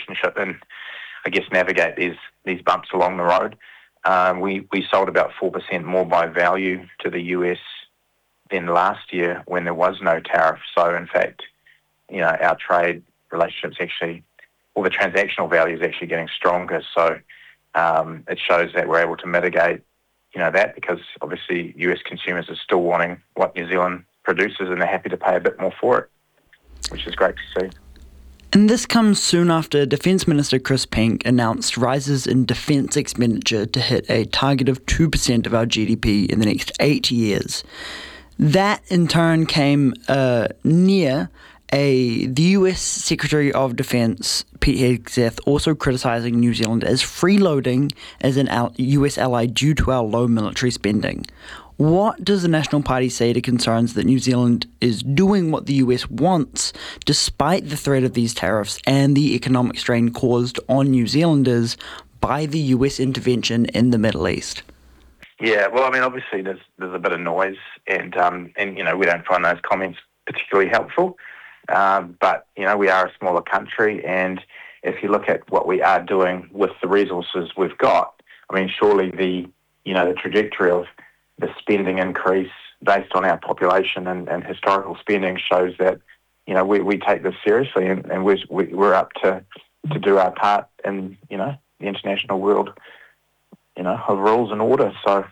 relationship and I guess navigate these bumps along the road. We sold about 4% more by value to the US than last year when there was no tariff. So in fact, our trade relationships actually, or the transactional value is actually getting stronger. So it shows that we're able to mitigate, that, because obviously US consumers are still wanting what New Zealand produces and they're happy to pay a bit more for it, which is great to see. And this comes soon after Defence Minister Chris Pink announced rises in defence expenditure to hit a target of 2% of our GDP in the next 8 years. That in turn came near the US Secretary of Defence, Pete Hegseth, also criticising New Zealand as freeloading as an US ally due to our low military spending. What does the National Party say to concerns that New Zealand is doing what the US wants, despite the threat of these tariffs and the economic strain caused on New Zealanders by the US intervention in the Middle East? Yeah, well, I mean, obviously there's a bit of noise, and we don't find those comments particularly helpful. But we are a smaller country, and if you look at what we are doing with the resources we've got, I mean, surely the trajectory of the spending increase based on our population and historical spending shows that we take this seriously, and we're up to do our part in the international world of rules and order. So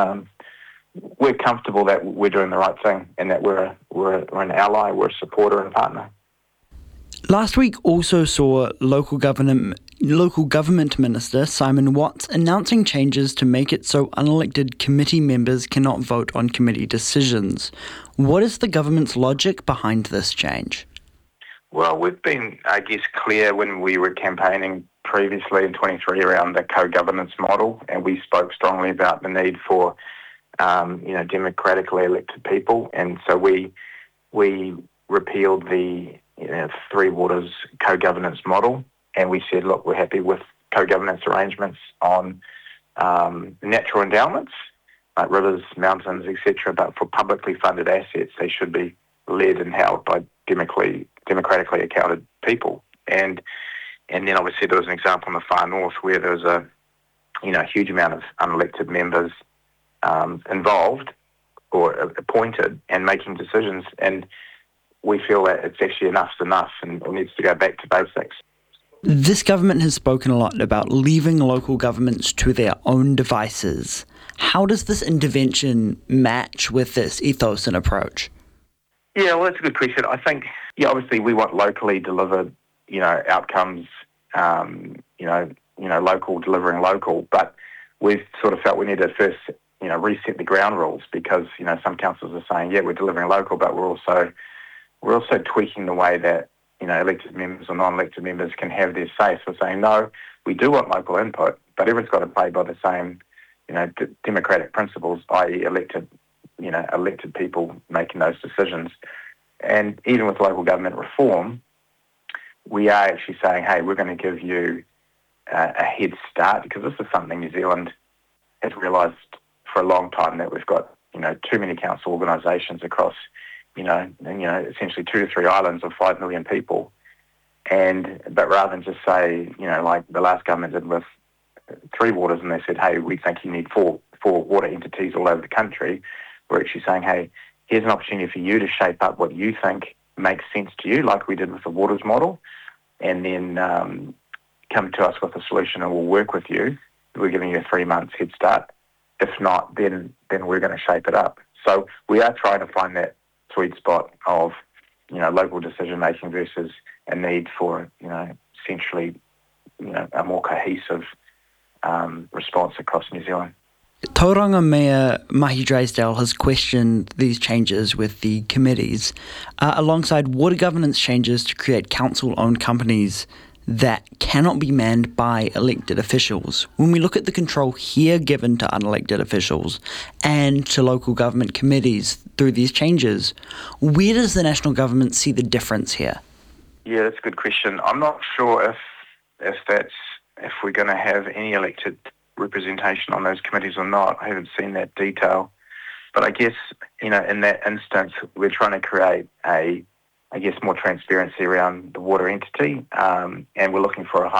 we're comfortable that we're doing the right thing and that we're an ally, we're a supporter and a partner. Last week also saw local government Minister Simon Watts announcing changes to make it so unelected committee members cannot vote on committee decisions. What is the government's logic behind this change? Well, we've been, I guess, clear when we were campaigning previously in 23 around the co-governance model, and we spoke strongly about the need for democratically elected people, and so we repealed the Three Waters co-governance model, and we said, look, we're happy with co-governance arrangements on natural endowments like rivers, mountains, etc. But for publicly funded assets, they should be led and held by democratically accounted people. And then obviously there was an example in the far north where there was a huge amount of unelected members involved or appointed and making decisions, and we feel that it's actually enough's enough and it needs to go back to basics. This government has spoken a lot about leaving local governments to their own devices. How does this intervention match with this ethos and approach? Yeah, well, that's a good question. I think, obviously we want locally delivered, outcomes, local delivering local, but we've sort of felt we need to first, reset the ground rules because, some councils are saying, yeah, we're delivering local, but we're also tweaking the way that, elected members or non-elected members can have their say. So saying, no, we do want local input, but everyone's got to play by the same, democratic principles, i.e. elected people making those decisions. And even with local government reform, we are actually saying, hey, we're going to give you a head start, because this is something New Zealand has realised for a long time, that we've got, too many council organisations across, essentially 2 to 3 islands of 5 million people. But rather than just say, like the last government did with Three Waters, and they said, hey, we think you need four water entities all over the country, we're actually saying, hey, here's an opportunity for you to shape up what you think makes sense to you, like we did with the Waters model, and then come to us with a solution and we'll work with you. We're giving you a 3 months head start. If not, then we're going to shape it up. So we are trying to find that sweet spot of, local decision-making versus a need for, essentially, a more cohesive response across New Zealand. Tauranga Mayor Mahi Drysdale has questioned these changes with the committees, alongside water governance changes to create council-owned companies that cannot be manned by elected officials. When we look at the control here given to unelected officials and to local government committees through these changes, where does the national government see the difference here? Yeah, that's a good question. I'm not sure if we're going to have any elected representation on those committees or not. I haven't seen that detail. But I guess, in that instance, we're trying to create a I guess, more transparency around the water entity, and we're looking for a